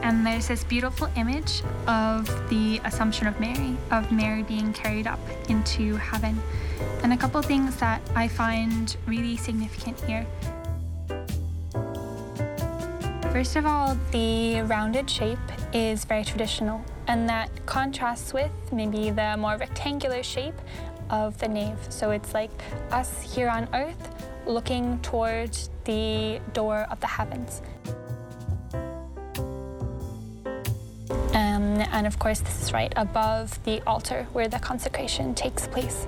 and there's this beautiful image of the Assumption of Mary being carried up into heaven. And a couple things that I find really significant here. First of all, the rounded shape is very traditional, and that contrasts with maybe the more rectangular shape of the nave. So it's like us here on earth looking towards the door of the heavens. And of course, this is right above the altar where the consecration takes place.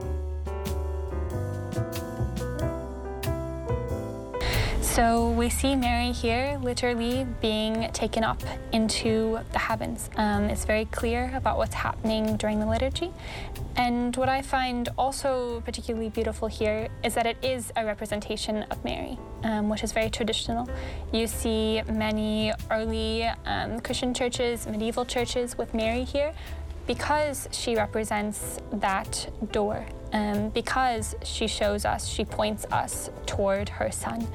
So we see Mary here literally being taken up into the heavens. It's very clear about what's happening during the liturgy. And what I find also particularly beautiful here is that it is a representation of Mary, which is very traditional. You see many early Christian churches, medieval churches with Mary here because she represents that door, because she shows us, she points us toward her Son.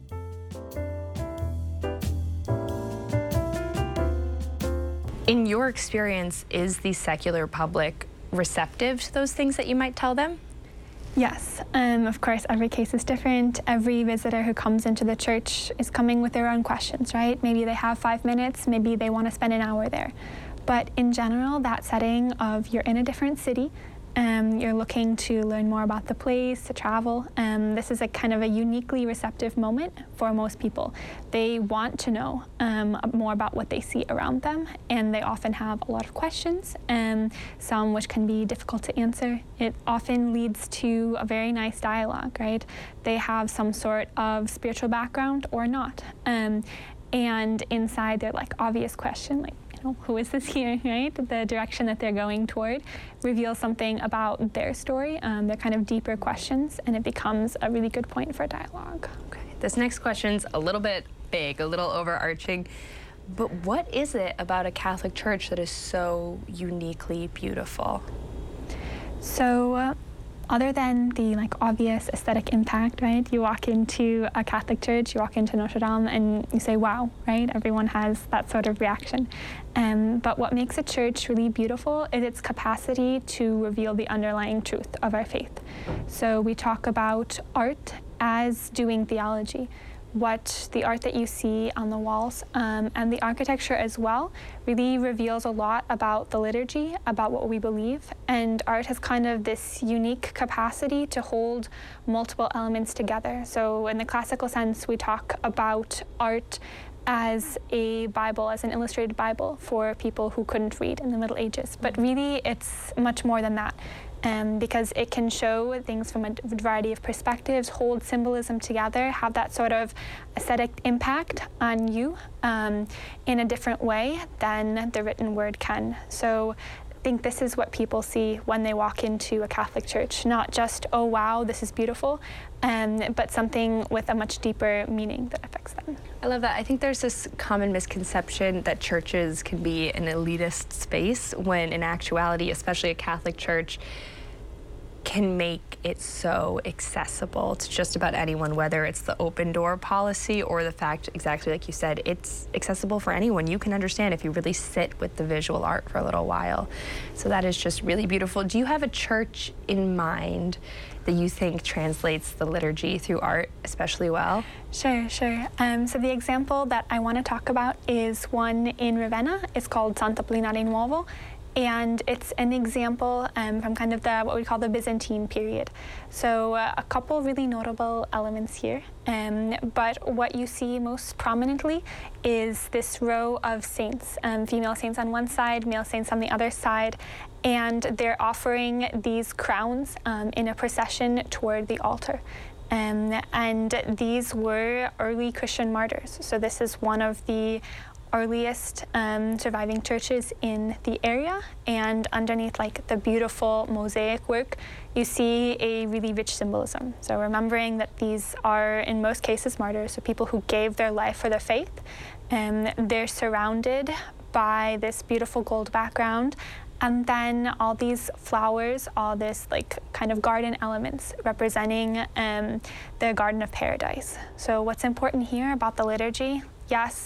In your experience, is the secular public receptive to those things that you might tell them? Yes, of course, every case is different. Every visitor who comes into the church is coming with their own questions, right? Maybe they have 5 minutes, maybe they want to spend an hour there. But in general, that setting of you're in a different city, you're looking to learn more about the place, to travel. This is a kind of a uniquely receptive moment for most people. They want to know more about what they see around them, and they often have a lot of questions, some which can be difficult to answer. It often leads to a very nice dialogue, right? They have some sort of spiritual background or not. And inside their obvious question, who is this here, right? The direction that they're going toward reveals something about their story, their kind of deeper questions, and it becomes a really good point for dialogue. Okay, this next question's a little bit big, a little overarching, but what is it about a Catholic church that is so uniquely beautiful? So, other than the obvious aesthetic impact, right? You walk into a Catholic church, you walk into Notre Dame, and you say, wow, right? Everyone has that sort of reaction. But what makes a church really beautiful is its capacity to reveal the underlying truth of our faith. So we talk about art as doing theology. What the art that you see on the walls and the architecture as well really reveals a lot about the liturgy, about what we believe, and art has kind of this unique capacity to hold multiple elements together. So in the classical sense, we talk about art as a Bible, as an illustrated Bible for people who couldn't read in the Middle Ages. But really, it's much more than that. Because it can show things from a variety of perspectives, hold symbolism together, have that sort of aesthetic impact on you in a different way than the written word can. So I think this is what people see when they walk into a Catholic church, not just, oh wow, this is beautiful, but something with a much deeper meaning that affects them. I love that. I think there's this common misconception that churches can be an elitist space when in actuality, especially a Catholic church, can make it so accessible to just about anyone, whether it's the open door policy or the fact, exactly like you said, it's accessible for anyone. You can understand if you really sit with the visual art for a little while. So that is just really beautiful. Do you have a church in mind that you think translates the liturgy through art especially well? Sure. So the example that I want to talk about is one in Ravenna. It's called Sant'Apollinare Nuovo. And it's an example from kind of what we call the Byzantine period. So a couple really notable elements here. But what you see most prominently is this row of saints, female saints on one side, male saints on the other side. And they're offering these crowns in a procession toward the altar. And these were early Christian martyrs. So this is one of the earliest surviving churches in the area, and underneath the beautiful mosaic work you see a really rich symbolism. So remembering that these are in most cases martyrs, so people who gave their life for their faith, they're surrounded by this beautiful gold background, and then all these flowers, all this kind of garden elements representing the Garden of Paradise. So what's important here about the liturgy, yes,